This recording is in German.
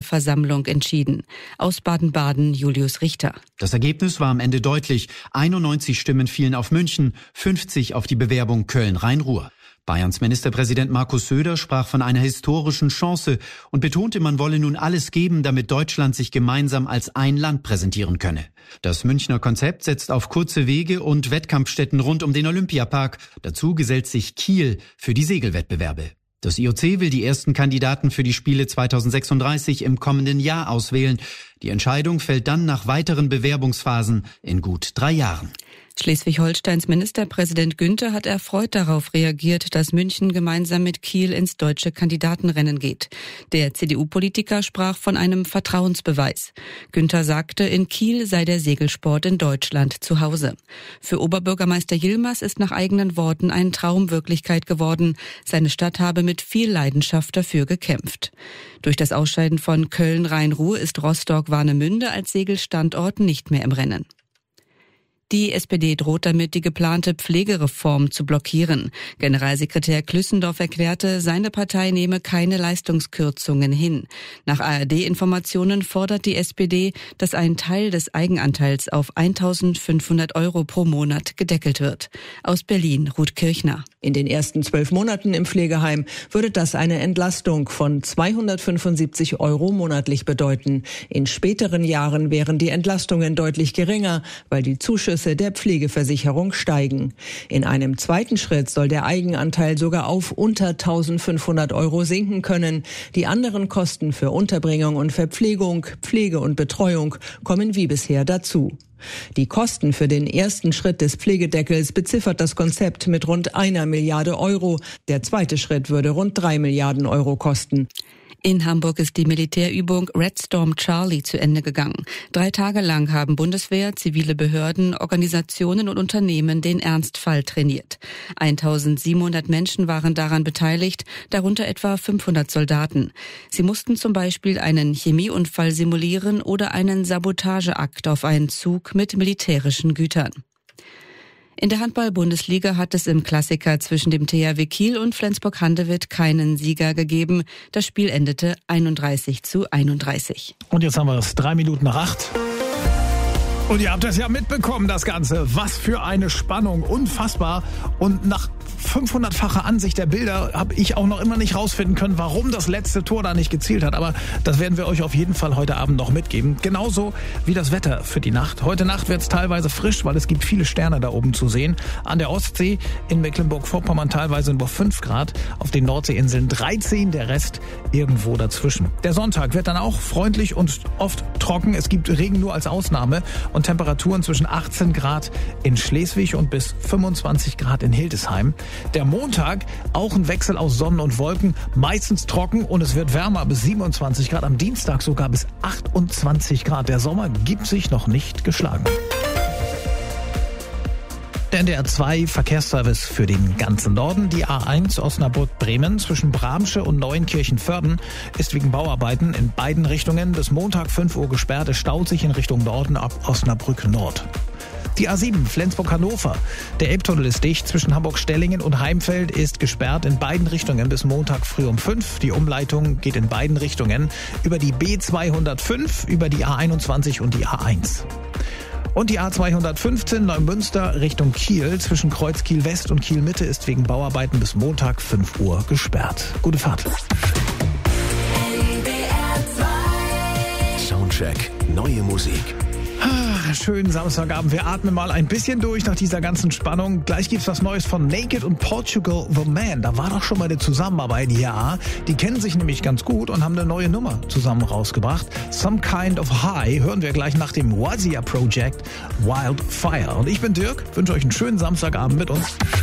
Mitgliederversammlung entschieden. Aus Baden-Baden Julius Richter. Das Ergebnis war am Ende deutlich. 91 Stimmen fielen auf München, 50 auf die Bewerbung Köln-Rhein-Ruhr. Bayerns Ministerpräsident Markus Söder sprach von einer historischen Chance und betonte, man wolle nun alles geben, damit Deutschland sich gemeinsam als ein Land präsentieren könne. Das Münchner Konzept setzt auf kurze Wege und Wettkampfstätten rund um den Olympiapark. Dazu gesellt sich Kiel für die Segelwettbewerbe. Das IOC will die ersten Kandidaten für die Spiele 2036 im kommenden Jahr auswählen. Die Entscheidung fällt dann nach weiteren Bewerbungsphasen in gut 3 Jahren. Schleswig-Holsteins Ministerpräsident Günther hat erfreut darauf reagiert, dass München gemeinsam mit Kiel ins deutsche Kandidatenrennen geht. Der CDU-Politiker sprach von einem Vertrauensbeweis. Günther sagte, in Kiel sei der Segelsport in Deutschland zu Hause. Für Oberbürgermeister Yilmaz ist nach eigenen Worten ein Traum Wirklichkeit geworden. Seine Stadt habe mit viel Leidenschaft dafür gekämpft. Durch das Ausscheiden von Köln-Rhein-Ruhr ist Rostock-Warnemünde als Segelstandort nicht mehr im Rennen. Die SPD droht damit, die geplante Pflegereform zu blockieren. Generalsekretär Klüssendorf erklärte, seine Partei nehme keine Leistungskürzungen hin. Nach ARD-Informationen fordert die SPD, dass ein Teil des Eigenanteils auf 1.500 € pro Monat gedeckelt wird. Aus Berlin, Ruth Kirchner. In den ersten 12 Monaten im Pflegeheim würde das eine Entlastung von 275 € monatlich bedeuten. In späteren Jahren wären die Entlastungen deutlich geringer, weil die Zuschüsse der Pflegeversicherung steigen. In einem zweiten Schritt soll der Eigenanteil sogar auf unter 1.500 € sinken können. Die anderen Kosten für Unterbringung und Verpflegung, Pflege und Betreuung kommen wie bisher dazu. Die Kosten für den ersten Schritt des Pflegedeckels beziffert das Konzept mit rund 1 Milliarde €. Der zweite Schritt würde rund 3 Milliarden € kosten. In Hamburg ist die Militärübung Red Storm Charlie zu Ende gegangen. 3 Tage lang haben Bundeswehr, zivile Behörden, Organisationen und Unternehmen den Ernstfall trainiert. 1.700 Menschen waren daran beteiligt, darunter etwa 500 Soldaten. Sie mussten zum Beispiel einen Chemieunfall simulieren oder einen Sabotageakt auf einen Zug mit militärischen Gütern. In der Handball-Bundesliga hat es im Klassiker zwischen dem THW Kiel und Flensburg-Handewitt keinen Sieger gegeben. Das Spiel endete 31:31. Und jetzt haben wir es 8:03. Und ihr habt das ja mitbekommen, das Ganze. Was für eine Spannung, unfassbar. Und nach 500-facher Ansicht der Bilder habe ich auch noch immer nicht rausfinden können, warum das letzte Tor da nicht gezielt hat. Aber das werden wir euch auf jeden Fall heute Abend noch mitgeben. Genauso wie das Wetter für die Nacht. Heute Nacht wird es teilweise frisch, weil es gibt viele Sterne da oben zu sehen. An der Ostsee in Mecklenburg-Vorpommern teilweise nur 5 Grad. Auf den Nordseeinseln 13, der Rest irgendwo dazwischen. Der Sonntag wird dann auch freundlich und oft trocken. Es gibt Regen nur als Ausnahme und Temperaturen zwischen 18 Grad in Schleswig und bis 25 Grad in Hildesheim. Der Montag, auch ein Wechsel aus Sonne und Wolken, meistens trocken und es wird wärmer bis 27 Grad, am Dienstag sogar bis 28 Grad. Der Sommer gibt sich noch nicht geschlagen. Der NDR 2 Verkehrsservice für den ganzen Norden. Die A1 Osnabrück-Bremen zwischen Bramsche und Neuenkirchen-Vörden ist wegen Bauarbeiten in beiden Richtungen bis Montag 5 Uhr gesperrt. Es staut sich in Richtung Norden ab Osnabrück Nord. Die A7 Flensburg-Hannover. Der Elbtunnel ist dicht. Zwischen Hamburg-Stellingen und Heimfeld ist gesperrt in beiden Richtungen bis Montag früh um 5. Die Umleitung geht in beiden Richtungen über die B205, über die A21 und die A1. Und die A215 Neumünster Richtung Kiel zwischen Kreuz Kiel West und Kiel Mitte ist wegen Bauarbeiten bis Montag 5 Uhr gesperrt. Gute Fahrt. Soundcheck, neue Musik. Schönen Samstagabend. Wir atmen mal ein bisschen durch nach dieser ganzen Spannung. Gleich gibt's was Neues von Naked und Portugal The Man. Da war doch schon mal eine Zusammenarbeit. Ja, die kennen sich nämlich ganz gut und haben eine neue Nummer zusammen rausgebracht. Some Kind of High hören wir gleich nach dem Wazia Project Wildfire. Und ich bin Dirk, wünsche euch einen schönen Samstagabend mit uns.